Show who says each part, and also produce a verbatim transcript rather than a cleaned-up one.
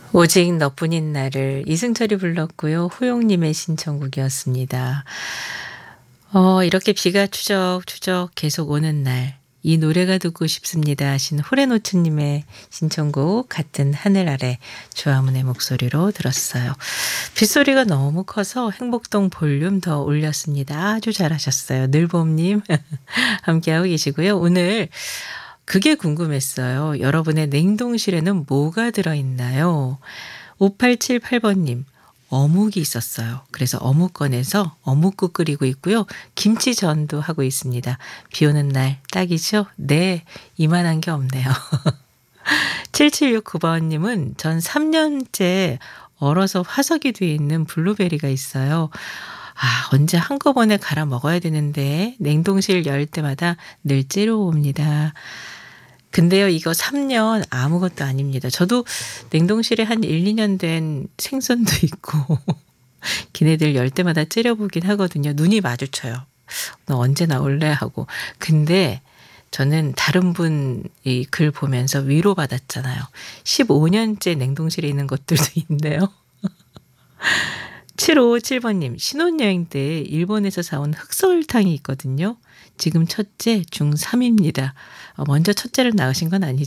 Speaker 1: 오직 너뿐인 나를 이승철이 불렀고요. 호용님의 신청곡이었습니다. 어 이렇게 비가 추적추적 계속 오는 날 이 노래가 듣고 싶습니다 하신 호래노츠 님의 신청곡 같은 하늘 아래 조화문의 목소리로 들었어요. 빗소리가 너무 커서 행복동 볼륨 더 올렸습니다. 아주 잘하셨어요. 늘봄 님 함께하고 계시고요. 오늘 그게 궁금했어요. 여러분의 냉동실에는 뭐가 들어있나요? 오팔칠팔 번님 어묵이 있었어요. 그래서 어묵 꺼내서 어묵국 끓이고 있고요. 김치전도 하고 있습니다. 비 오는 날 딱이죠? 네, 이만한 게 없네요. 칠칠육구 번님은 전 삼 년째 얼어서 화석이 뒤에 있는 블루베리가 있어요. 아, 언제 한꺼번에 갈아 먹어야 되는데 냉동실 열 때마다 늘 찌러옵니다. 근데요, 이거 삼 년 아무것도 아닙니다. 저도 냉동실에 한 일 이 년 된 생선도 있고 걔네들 열 때마다 찌려보긴 하거든요. 눈이 마주쳐요. "너 언제 나올래?" 하고. 근데 저는 다른 분 이 글 보면서 위로받았잖아요. 십오 년째 냉동실에 있는 것들도 있네요. 칠오오칠 번님 신혼여행 때 일본에서 사온 흑설탕이 있거든요. 지금 첫째 중삼 입니다. 어 먼저 첫째를 낳으신 건 아니죠?